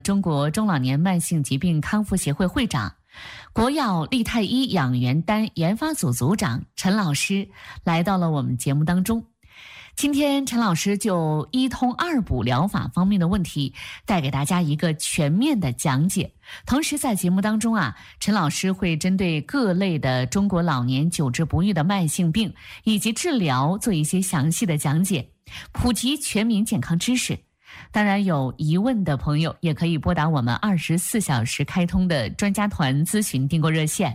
中国中老年慢性疾病康复协会会长、国药利泰医养元丹研发组组长陈老师来到了我们节目当中。今天陈老师就一通二补疗法方面的问题带给大家一个全面的讲解。同时在节目当中陈老师会针对各类的中国老年久治不愈的慢性病以及治疗做一些详细的讲解，普及全民健康知识。当然，有疑问的朋友也可以拨打我们24小时开通的专家团咨询订购热线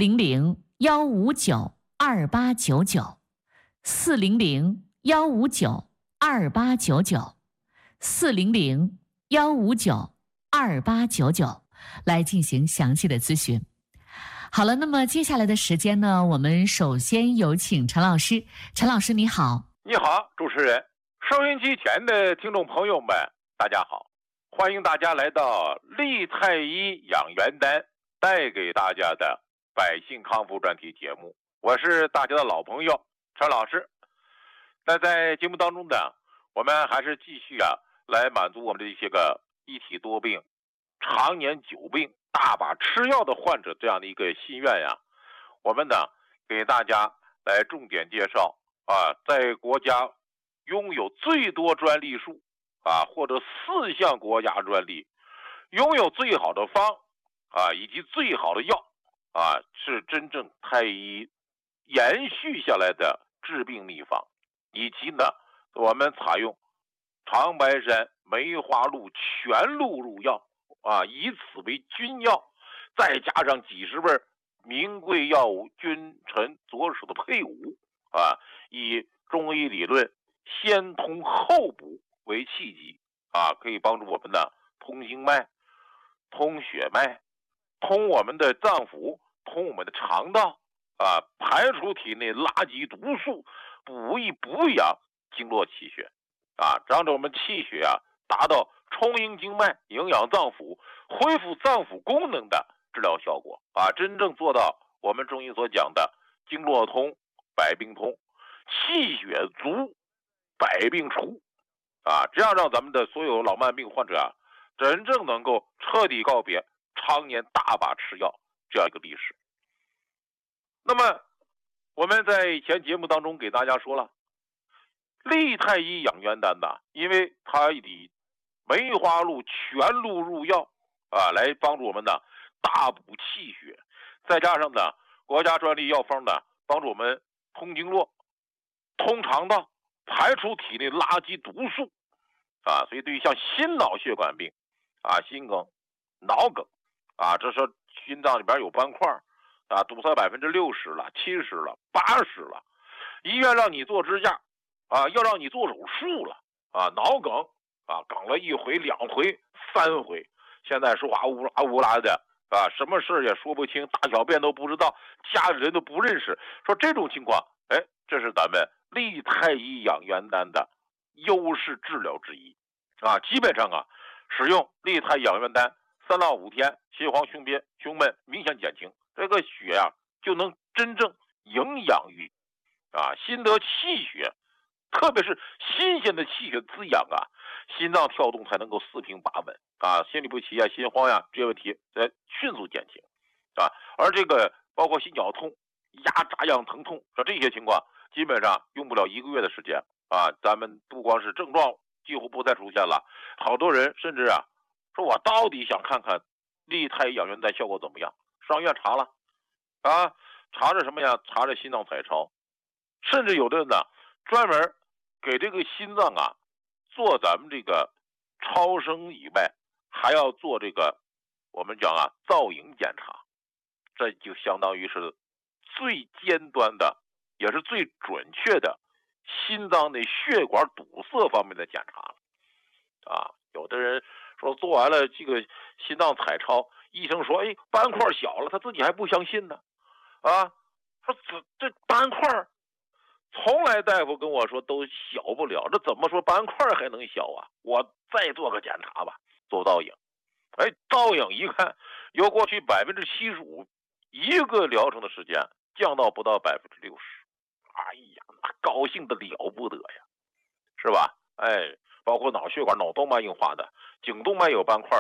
400-159-2899，400-159-2899，400-159-2899，来进行详细的咨询。好了，那么接下来的时间呢，我们首先有请陈老师。陈老师你好。 你好，主持人。收音机前的听众朋友们，大家好，欢迎大家来到利泰医养元丹带给大家的百姓康复专题节目，我是大家的老朋友陈老师。那在节目当中呢，我们还是继续来满足我们的一些个一体多病、常年久病、大把吃药的患者这样的一个心愿我们呢给大家来重点介绍在国家拥有最多专利数或者4项国家专利，拥有最好的方以及最好的药是真正太医延续下来的治病秘方，以及呢我们采用长白山、梅花鹿全录入药以此为君药，再加上几十味名贵药物君臣佐使的配伍以中医理论先通后补为契机可以帮助我们的通经脉、通血脉、通我们的脏腑、通我们的肠道排除体内垃圾毒素，补益补养经络气血让我们气血达到充盈经脉、营养脏腑、恢复脏腑功能的治疗效果真正做到我们中医所讲的经络通、百病通，气血足，百病除这样让咱们的所有老慢病患者真正能够彻底告别常年大把吃药这样一个历史。那么我们在以前节目当中给大家说了，利泰医养元丹因为它以梅花鹿全录入药来帮助我们的大补气血，再加上呢国家专利药方呢帮助我们通经络、通肠道，排除体内垃圾毒素所以对于像心脑血管病心梗、脑梗这时候心脏里边有斑块堵塞60%了、70%了、80%了，医院让你做支架要让你做手术了脑梗梗了1回、2回、3回，现在说话乌拉乌拉的什么事也说不清，大小便都不知道，家里人都不认识，说这种情况这是咱们利泰医养元丹的优势治疗之一基本上使用利泰养元丹3到5天，心慌、胸憋、胸闷明显减轻，这个血就能真正营养于心得气血，特别是新鲜的气血滋养心脏跳动才能够四平八稳心律不齐心慌这些问题迅速减轻而这个包括心绞痛、压榨样疼痛这些情况基本上用不了1个月的时间咱们不光是症状几乎不再出现了，好多人甚至说我到底想看看利泰养元丹效果怎么样，上医院查了查着什么呀？查着心脏彩超，甚至有的人呢专门给这个心脏做咱们这个超声以外，还要做这个我们讲造影检查，这就相当于是最尖端的也是最准确的心脏的血管堵塞方面的检查了有的人说做完了这个心脏彩超，医生说斑块小了，他自己还不相信呢说这斑块从来大夫跟我说都小不了，这怎么说斑块还能小我再做个检查吧，做造影造影一看，由过去75%一个疗程的时间降到不到60%，哎呀，那高兴的了不得呀，是吧？包括脑血管、脑动脉硬化的、颈动脉有斑块的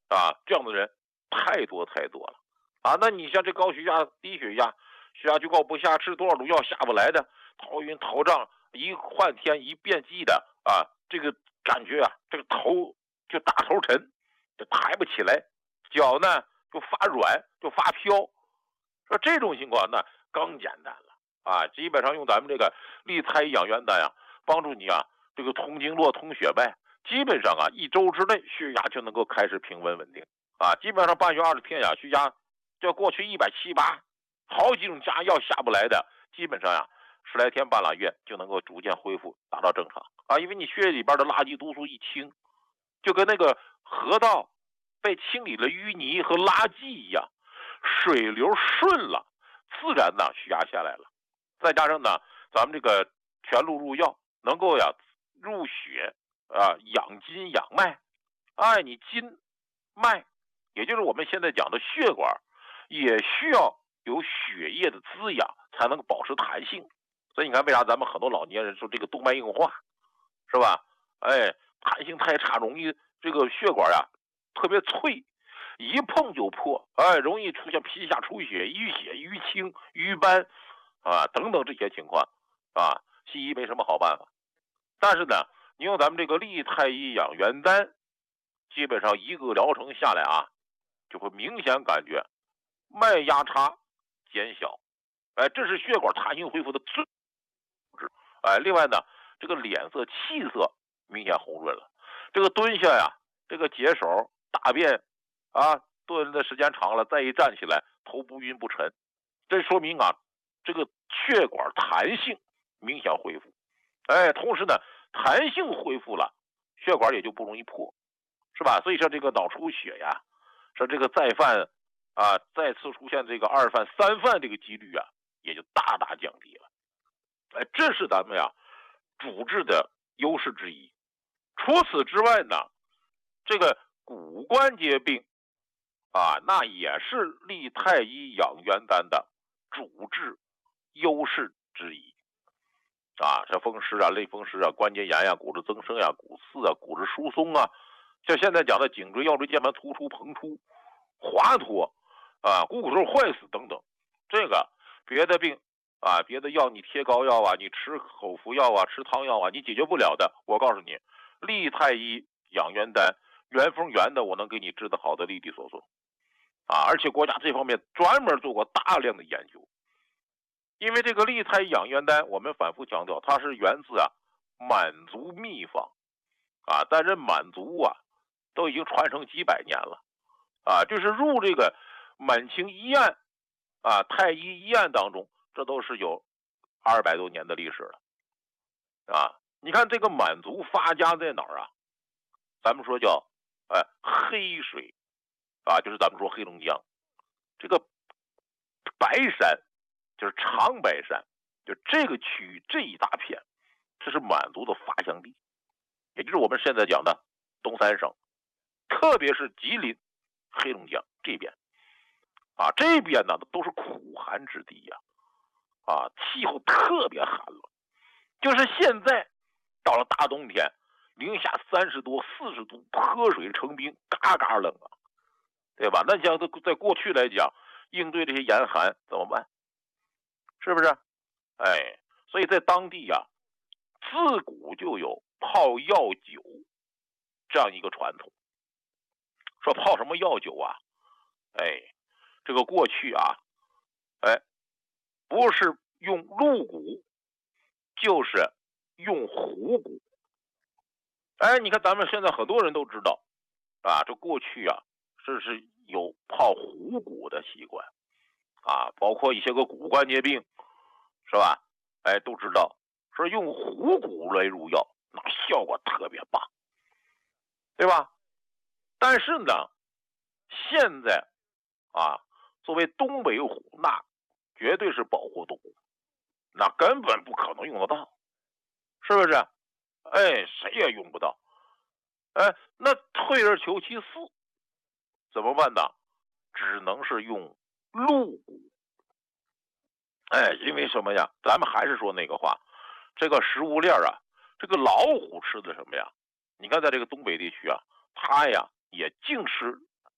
这样的人太多太多了那你像这高血压、低血压、血压就高不下，吃多少种药下不来的，头晕头胀，一换天一变季的这个感觉这个头就大头沉，就抬不起来，脚呢就发软，就发飘。说这种情况那更简单了基本上用咱们这个利太医养元丹帮助你这个通经络、通血脉，基本上1周之内血压就能够开始平稳稳定基本上半月20天血压就过去170-180，好几种加药下不来的，基本上10来天半拉月就能够逐渐恢复达到正常因为你血液里边的垃圾毒素一清，就跟那个河道被清理了淤泥和垃圾一样，水流顺了，自然血压下来了。再加上呢咱们这个全路入药，能够入血养筋养脉你筋脉也就是我们现在讲的血管也需要有血液的滋养才能保持弹性。所以你看为啥咱们很多老年人说这个动脉硬化是吧弹性太差，容易这个血管特别脆，一碰就破容易出现皮下出血、淤血、淤青、淤斑等等这些情况西医没什么好办法。但是呢你用咱们这个利太医养元丹，基本上一个疗程下来就会明显感觉脉压差减小这是血管弹性恢复的最另外呢这个脸色气色明显红润了，这个蹲下这个解手大便蹲的时间长了，再一站起来头不晕不沉，这说明这个血管弹性明显恢复同时呢弹性恢复了，血管也就不容易破，是吧？所以说这个脑出血说这个再犯再次出现这个2犯3犯这个几率也就大大降低了这是咱们主治的优势之一。除此之外呢这个骨关节病那也是利太医养元丹的主治优势之一像风湿类风湿关节炎骨质增生骨刺骨质疏松像现在讲的颈椎腰椎间盘突出膨出滑脱股骨头坏死等等，这个别的病别的药你贴膏药你吃口服药吃汤药你解决不了的，我告诉你利太医养元丹原封原的我能给你治得好的利地所送而且国家这方面专门做过大量的研究。因为这个利太医养元丹我们反复强调它是源自满族秘方但这满族都已经传承几百年了就是入这个满清医案太医医案当中，这都是有200多年的历史了你看这个满族发家在哪儿咱们说叫黑水就是咱们说黑龙江这个白山，就是长白山，就这个区域这一大片，这是满族的发祥地，也就是我们现在讲的东三省，特别是吉林、黑龙江这边这边呢都是苦寒之地气候特别寒冷，就是现在到了大冬天零下30多40度，泼水成冰，嘎嘎冷对吧？那像在过去来讲应对这些严寒怎么办？是不是所以在当地自古就有泡药酒这样一个传统。说泡什么药酒这个过去不是用鹿骨就是用虎骨你看咱们现在很多人都知道这过去这是有泡虎骨的习惯包括一些个骨关节病是吧都知道说用虎骨来入药那效果特别棒，对吧？但是呢现在作为东北虎那绝对是保护动物，那根本不可能用得到，是不是谁也用不到那退而求其次怎么办呢？只能是用鹿骨因为什么呀？咱们还是说那个话，这个食物链这个老虎吃的什么呀？你看在这个东北地区它也净吃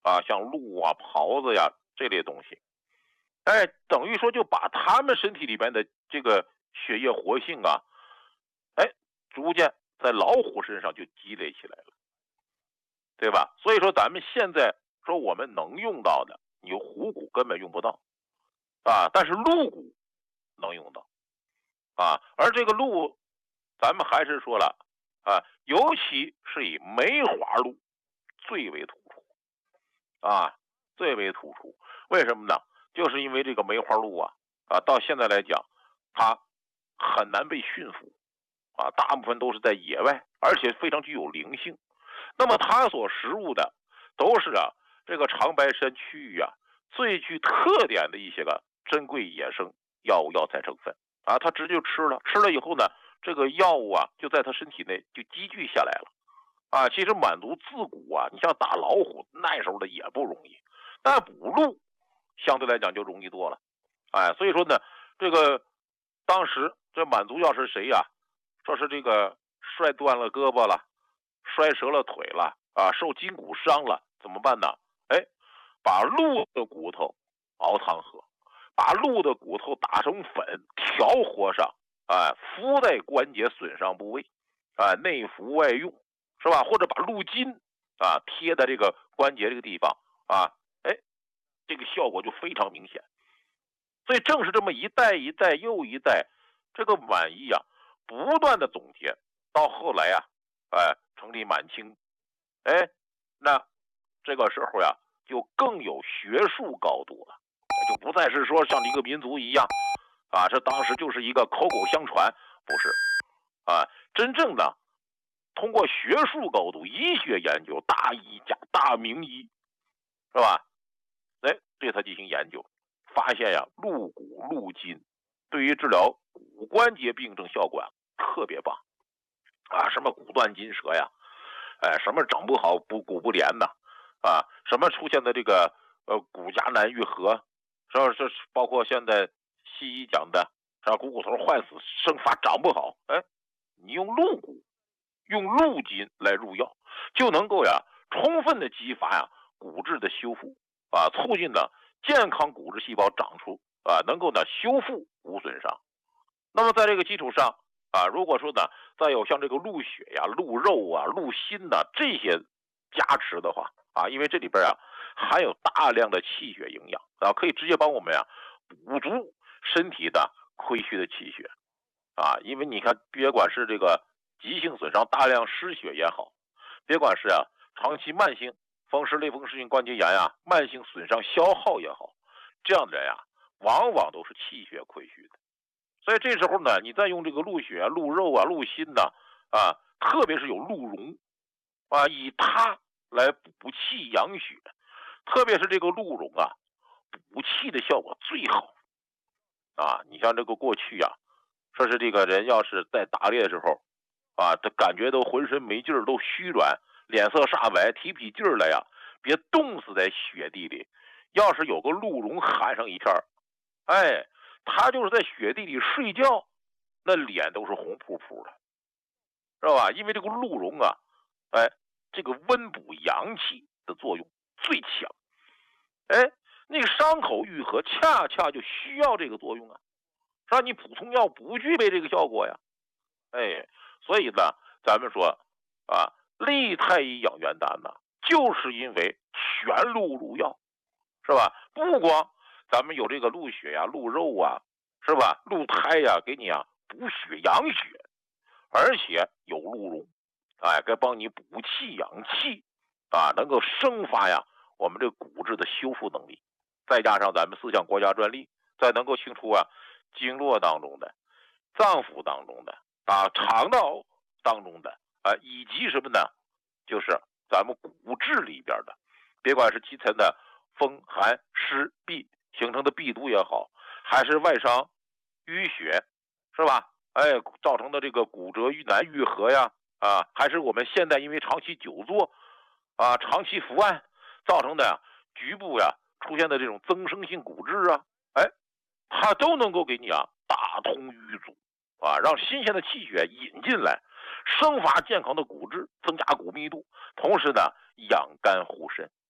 像鹿啊、狍子呀这类东西，等于说就把他们身体里边的这个血液活性啊，逐渐在老虎身上就积累起来了，对吧？所以说咱们现在说我们能用到的，你虎骨根本用不到但是鹿骨能用到而这个鹿，咱们还是说了尤其是以梅花鹿最为突出最为突出。为什么呢？就是因为这个梅花鹿到现在来讲，它很难被驯服大部分都是在野外，而且非常具有灵性。那么它所食入的都是这个长白山区域最具特点的一些个珍贵野生药物药材成分它直接就吃了以后呢，这个药物就在它身体内就积聚下来了其实满族自古你像打老虎那时候的也不容易，但捕鹿相对来讲就容易多了所以说呢，这个当时这满族要是谁说是这个摔断了胳膊了，摔折了腿了受筋骨伤了，怎么办呢？把鹿的骨头熬汤喝，把鹿的骨头打成粉调和上敷在关节损伤部位内服外用，是吧？或者把鹿筋贴在这个关节这个地方这个效果就非常明显。所以正是这么一代一代又一代，这个满裔不断的总结，到后来成立满清那这个时候就更有学术高度了，就不再是说像一个民族一样这当时就是一个口口相传，不是真正的通过学术高度医学研究，大医家大名医是吧对它进行研究，发现鹿骨鹿筋对于治疗骨关节病症效果特别棒什么骨断筋折什么长不好骨不连的什么出现的这个骨夹难愈合，这包括现在西医讲的股头坏死生发长不好你用鹿骨用鹿筋来入药，就能够充分的激发骨质的修复促进呢健康骨质细胞长出能够呢修复骨损伤。那么在这个基础上如果说呢再有像这个鹿血鹿肉鹿心这些加持的话因为这里边含有大量的气血营养可以直接帮我们补足身体的亏虚的气血因为你看别管是这个急性损伤大量失血也好，别管是长期慢性风湿类风湿性关节炎慢性损伤消耗也好，这样的人往往都是气血亏虚的。所以这时候呢，你再用这个鹿血鹿肉鹿心特别是有鹿茸以它来补气养血，特别是这个鹿茸补气的效果最好你像这个过去说是这个人要是在打猎的时候他感觉都浑身没劲儿，都虚软，脸色煞白，提不起劲儿来别冻死在雪地里，要是有个鹿茸含上一片他就是在雪地里睡觉，那脸都是红扑扑的，知道吧？因为这个鹿茸这个温补阳气的作用最强那个伤口愈合恰恰就需要这个作用是吧？你普通药不具备这个效果所以呢咱们说利太医养元丹就是因为全鹿入药，是吧？不光咱们有这个鹿血鹿肉是吧？鹿胎给你补血养血，而且有鹿茸该帮你补气养气能够生发我们这个骨质的修复能力。再加上咱们4项国家专利，再能够清除经络当中的、脏腑当中的肠道当中的以及什么呢？就是咱们骨质里边的，别管是基层的风寒湿痹形成的痹毒也好，还是外伤淤血，是吧？造成的这个骨折难愈合还是我们现在因为长期久坐长期伏案造成的局部出现的这种增生性骨质它都能够给你打通淤阻让新鲜的气血引进来，生发健康的骨质，增加骨密度，同时呢养肝护肾